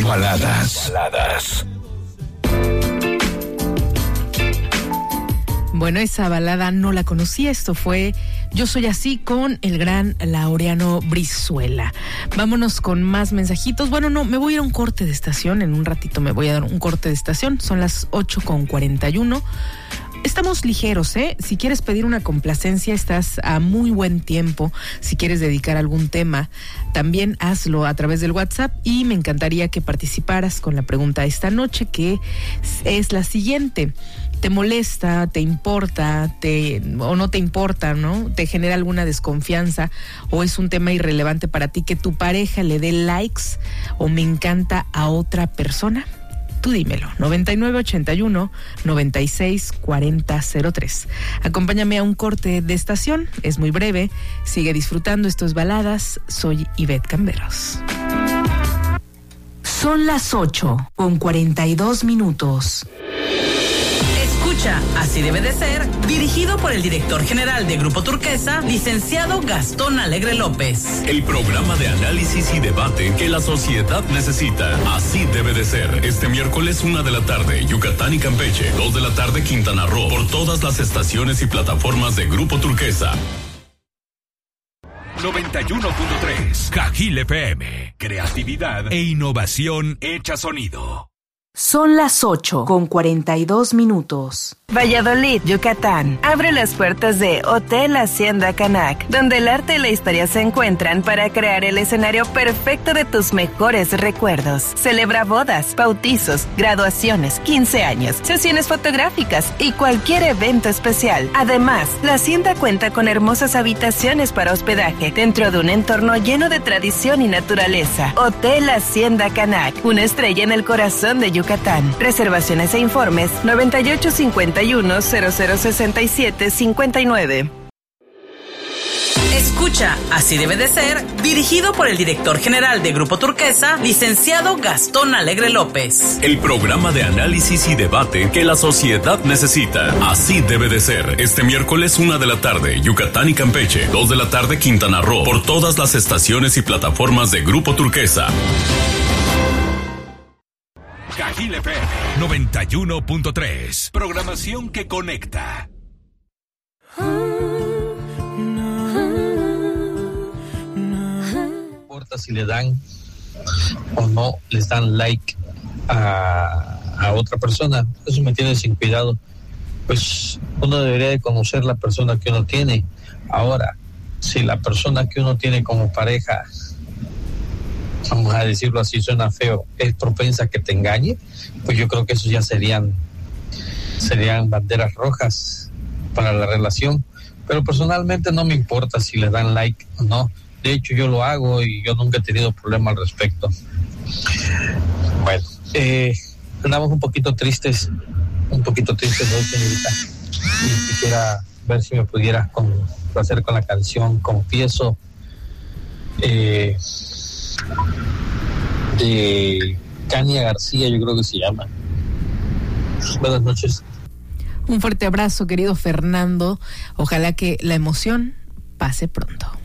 Baladas. Bueno, esa balada no la conocía. Esto fue Yo Soy Así con el gran Laureano Brizuela. Vámonos con más mensajitos. Bueno, no, me voy a ir a un corte de estación. En un ratito me voy a dar un corte de estación. Son las 8:41. Estamos ligeros, ¿eh? Si quieres pedir una complacencia, estás a muy buen tiempo. Si quieres dedicar algún tema, también hazlo a través del WhatsApp y me encantaría que participaras con la pregunta de esta noche, que es la siguiente. ¿Te molesta, te importa, o no te importa, ¿no? ¿Te genera alguna desconfianza o es un tema irrelevante para ti que tu pareja le dé likes o me encanta a otra persona? Tú dímelo, 9981-964003. Acompáñame a un corte de estación, es muy breve, sigue disfrutando, esto es Baladas, soy Ivette Camberos. Son las 8:42. Escucha, Así Debe de Ser, dirigido por el director general de Grupo Turquesa, licenciado Gastón Alegre López. El programa de análisis y debate que la sociedad necesita. Así Debe de Ser. Este miércoles 1 de la tarde, Yucatán y Campeche. 2 de la tarde, Quintana Roo. Por todas las estaciones y plataformas de Grupo Turquesa. 91.3 Cajil FM. Creatividad e innovación hecha sonido. Son las 8:42. Valladolid, Yucatán. Abre las puertas de Hotel Hacienda Canac, donde el arte y la historia se encuentran para crear el escenario perfecto de tus mejores recuerdos. Celebra bodas, bautizos, graduaciones, 15 años, sesiones fotográficas y cualquier evento especial. Además, la hacienda cuenta con hermosas habitaciones para hospedaje dentro de un entorno lleno de tradición y naturaleza. Hotel Hacienda Canac, una estrella en el corazón de Yucatán. Reservaciones e informes 9851-0067-59. Escucha, Así Debe de Ser, dirigido por el director general de Grupo Turquesa, licenciado Gastón Alegre López. El programa de análisis y debate que la sociedad necesita. Así Debe de Ser. Este miércoles 1 de la tarde, Yucatán y Campeche. 2 de la tarde, Quintana Roo. Por todas las estaciones y plataformas de Grupo Turquesa. Cajil FM 91.3. Programación que conecta. No importa si le dan o no les dan like a otra persona, eso me tiene sin cuidado. Pues uno debería de conocer la persona que uno tiene. Ahora, si la persona que uno tiene como pareja, vamos a decirlo así, suena feo, es propensa a que te engañe, pues yo creo que eso ya serían banderas rojas para la relación. Pero personalmente no me importa si le dan like o no. De hecho, yo lo hago y yo nunca he tenido problema al respecto. Bueno, andamos un poquito tristes hoy, señorita. Y quisiera ver si me pudieras complacer con la canción Confieso, de Kania García, yo creo que se llama. Buenas noches. Un fuerte abrazo, querido Fernando. Ojalá que la emoción pase pronto.